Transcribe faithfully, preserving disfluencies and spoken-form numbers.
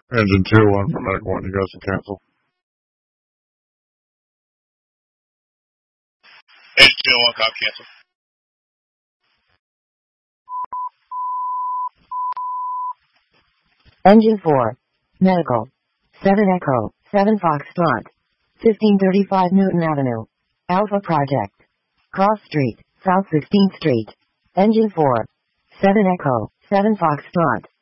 Engine two one for Medic one, you guys can cancel. Engine two one, cop cancel. Engine four. Medical. seven Echo, seven Foxtrot. fifteen thirty-five Newton Avenue. Alpha Project. Cross Street, South sixteenth Street. Engine four. seven Echo, seven Foxtrot.